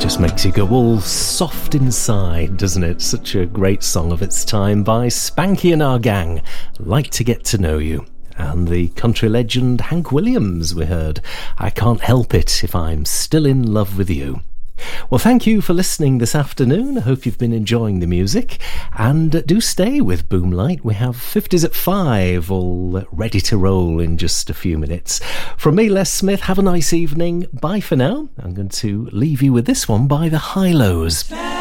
Just makes you go all soft inside, doesn't it? Such a great song of its time by Spanky and Our Gang, Like to Get to Know You. And the country legend Hank Williams, we heard, I Can't Help It If I'm Still in Love with You. Well, thank you for listening this afternoon. I hope you've been enjoying the music. And do stay with Boomlight. We have 50s at 5 all ready to roll in just a few minutes. From me, Les Smith, have a nice evening. Bye for now. I'm going to leave you with this one by the Hi-Lows.